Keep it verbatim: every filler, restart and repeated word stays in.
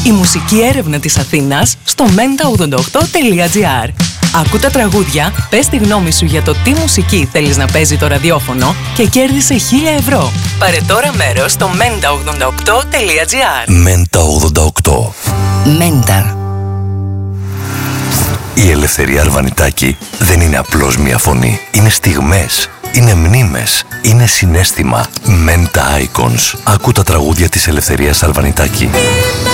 Η μουσική έρευνα της Αθήνας στο μέντα ογδόντα οκτώ τελεία τζι άρ. Άκου τα τραγούδια, πες τη γνώμη σου για το τι μουσική θέλεις να παίζει το ραδιόφωνο και κέρδισε χίλια ευρώ. Πάρε τώρα μέρος στο μέντα ογδόντα οκτώ τελεία τζι άρ. μέντα ογδόντα οκτώ. Μέντα. Η Ελευθερία Αρβανιτάκη δεν είναι απλώς μια φωνή. Είναι στιγμές, είναι μνήμες, είναι συναίσθημα. Μέντα Icons. Άκου τα τραγούδια της Ελευθερίας Αρβανιτάκη.